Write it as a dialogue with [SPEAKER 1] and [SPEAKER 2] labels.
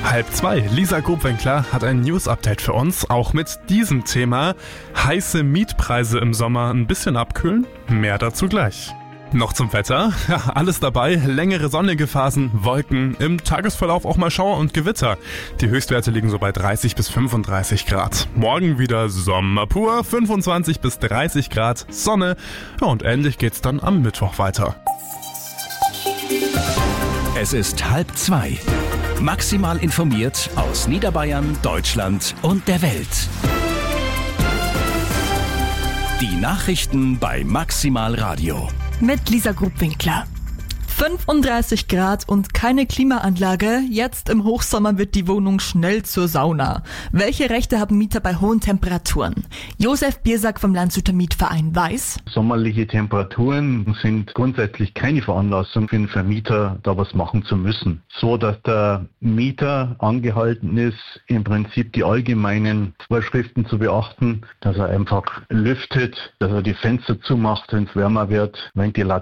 [SPEAKER 1] 1:30. Lisa Grubwinkler hat ein News-Update für uns, auch mit diesem Thema. Heiße Mietpreise im Sommer ein bisschen abkühlen? Mehr dazu gleich. Noch zum Wetter. Ja, alles dabei. Längere sonnige Phasen, Wolken, im Tagesverlauf auch mal Schauer und Gewitter. Die Höchstwerte liegen so bei 30 bis 35 Grad. Morgen wieder Sommer pur, 25 bis 30 Grad, Sonne. Ja, und ähnlich geht's dann am Mittwoch weiter.
[SPEAKER 2] Es ist 1:30. Maximal informiert aus Niederbayern, Deutschland und der Welt. Die Nachrichten bei Maximal Radio.
[SPEAKER 3] Mit Lisa Grubwinkler. 35 Grad und keine Klimaanlage. Jetzt im Hochsommer wird die Wohnung schnell zur Sauna. Welche Rechte haben Mieter bei hohen Temperaturen? Josef Biersack vom Landshüter Mietverein weiß:
[SPEAKER 4] Sommerliche Temperaturen sind grundsätzlich keine Veranlassung für den Vermieter, da was machen zu müssen. So, dass der Mieter angehalten ist, im Prinzip die allgemeinen Vorschriften zu beachten, dass er einfach lüftet, dass er die Fenster zumacht, wenn es wärmer wird, Ventilation